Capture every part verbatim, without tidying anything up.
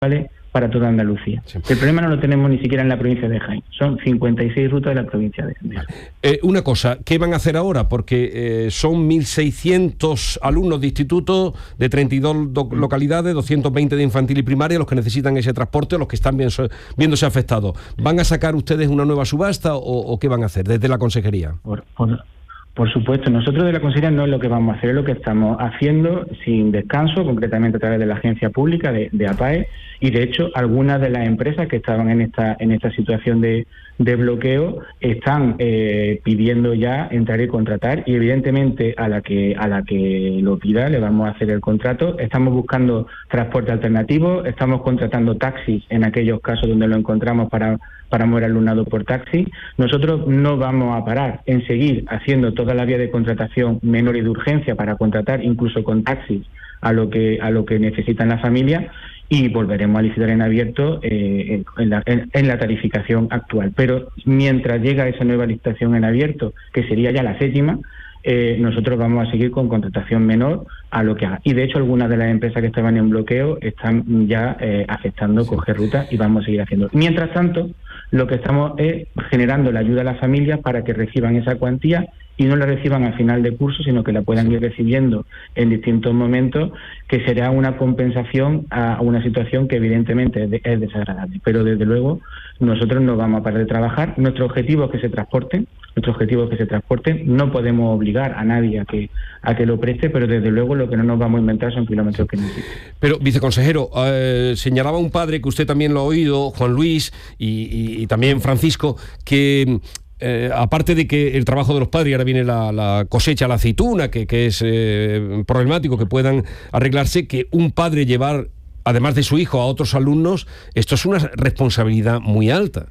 para toda Andalucía. Sí. El problema no lo tenemos ni siquiera en la provincia de Jaén, son cincuenta y seis rutas de la provincia de Jaén. Vale. Eh, una cosa, ¿qué van a hacer ahora? Porque eh, son mil seiscientos alumnos de instituto de treinta y dos do- localidades, doscientos veinte de infantil y primaria, los que necesitan ese transporte, los que están bien, viéndose afectados. ¿Van a sacar ustedes una nueva subasta o, o qué van a hacer desde la consejería? Por, por... Por supuesto, nosotros de la Consejería no es lo que vamos a hacer, es lo que estamos haciendo sin descanso, concretamente a través de la agencia pública de, de APAE, y de hecho algunas de las empresas que estaban en esta en esta situación de, de bloqueo están eh, pidiendo ya entrar y contratar, y evidentemente a la que a la que lo pida le vamos a hacer el contrato. Estamos buscando transporte alternativo, estamos contratando taxis en aquellos casos donde lo encontramos para para mover alumnado por taxi. Nosotros no vamos a parar en seguir haciendo toda la vía de contratación menor y de urgencia para contratar incluso con taxis a lo que a lo que necesitan las familias, y volveremos a licitar en abierto eh, en, la, en, en la tarificación actual. Pero mientras llega esa nueva licitación en abierto, que sería ya la séptima, Eh, nosotros vamos a seguir con contratación menor a lo que haga. Y de hecho algunas de las empresas que estaban en bloqueo están ya eh, aceptando coger ruta, y vamos a seguir haciendo. Mientras tanto, lo que estamos es generando la ayuda a las familias para que reciban esa cuantía y no la reciban al final de curso, sino que la puedan ir recibiendo en distintos momentos, que será una compensación a una situación que evidentemente es, de, es desagradable. Pero desde luego nosotros no vamos a parar de trabajar. Nuestro objetivo es que se transporten, nuestro objetivo es que se transporten. No podemos obligar a nadie a que a que lo preste, pero desde luego lo que no nos vamos a inventar son kilómetros que necesiten. Pero, viceconsejero, eh, señalaba un padre, que usted también lo ha oído, Juan Luis, y, y, y también Francisco, que Eh, aparte de que el trabajo de los padres, y ahora viene la, la cosecha, la aceituna, que, que es eh, problemático, que puedan arreglarse, que un padre llevar, además de su hijo, a otros alumnos, esto es una responsabilidad muy alta.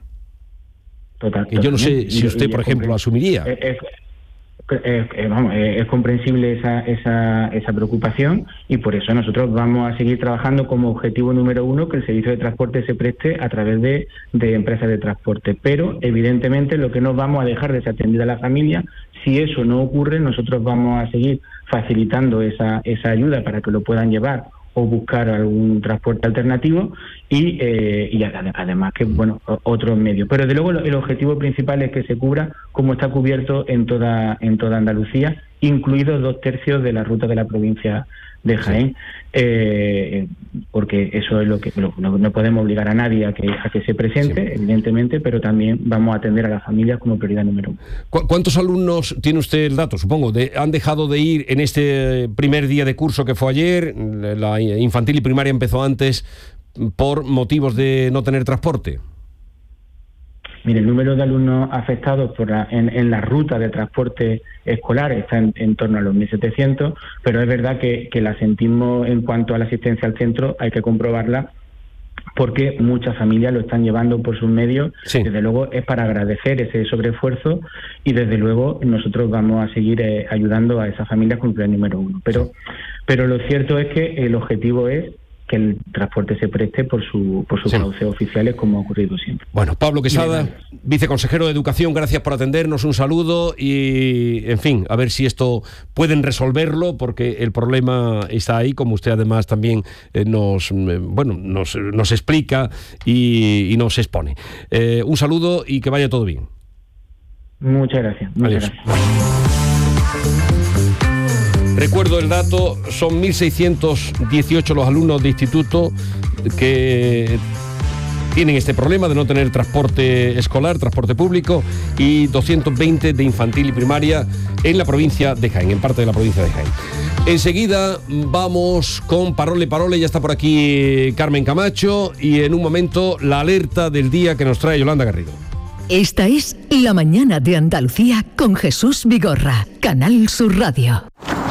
Total, que yo no sé si usted, por ejemplo, asumiría. Es, es, es, es, vamos, es comprensible esa, esa, esa preocupación, y por eso nosotros vamos a seguir trabajando como objetivo número uno que el servicio de transporte se preste a través de, de empresas de transporte. Pero evidentemente lo que no vamos a dejar desatendida a la familia, si eso no ocurre, nosotros vamos a seguir facilitando esa, esa ayuda para que lo puedan llevar o buscar algún transporte alternativo, y, eh, y además que bueno otros medios. Pero desde luego el objetivo principal es que se cubra como está cubierto en toda en toda Andalucía, incluidos dos tercios de la ruta de la provincia de Jaén, eh, porque eso es lo que no, no podemos obligar a nadie a que a que se presente, sí, evidentemente, pero también vamos a atender a las familias como prioridad número uno. ¿Cuántos alumnos tiene usted el dato, supongo, de, han dejado de ir en este primer día de curso que fue ayer? La infantil y primaria empezó antes por motivos de no tener transporte. Mire, el número de alumnos afectados por la, en, en la ruta de transporte escolar está en, en torno a los mil setecientos, pero es verdad que, que la sentimos en cuanto a la asistencia al centro, hay que comprobarla, porque muchas familias lo están llevando por sus medios. Sí. Desde luego es para agradecer ese sobreesfuerzo, y desde luego nosotros vamos a seguir eh, ayudando a esas familias con el número uno. Pero, pero lo cierto es que el objetivo es que el transporte se preste por su por sus sí. cauces oficiales, como ha ocurrido siempre. Bueno, Pablo Quesada, viceconsejero de Educación, gracias por atendernos, un saludo, y en fin, a ver si esto pueden resolverlo, porque el problema está ahí, como usted además también eh, nos eh, bueno nos, nos explica y, y nos expone. Eh, un saludo y que vaya todo bien. Muchas gracias. Muchas Adiós. Gracias. Recuerdo el dato, son mil seiscientos dieciocho los alumnos de instituto que tienen este problema de no tener transporte escolar, transporte público, y doscientos veinte de infantil y primaria en la provincia de Jaén, en parte de la provincia de Jaén. Enseguida vamos con Parole Parole, ya está por aquí Carmen Camacho, y en un momento la alerta del día que nos trae Yolanda Garrido. Esta es La Mañana de Andalucía con Jesús Vigorra, Canal Sur Radio.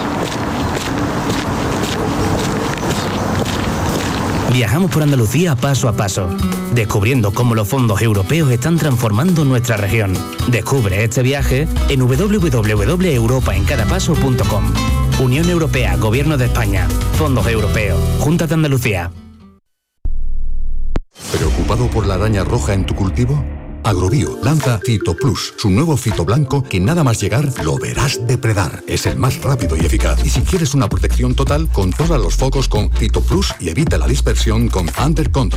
Viajamos por Andalucía paso a paso, descubriendo cómo los fondos europeos están transformando nuestra región. Descubre este viaje en doble u doble u doble u punto europa en cada paso punto com. Unión Europea, Gobierno de España, Fondos Europeos, Junta de Andalucía. ¿Preocupado por la araña roja en tu cultivo? Agrobio lanza Fito Plus, su nuevo fito blanco que nada más llegar lo verás depredar. Es el más rápido y eficaz. Y si quieres una protección total, controla los focos con Fito Plus y evita la dispersión con Under Control.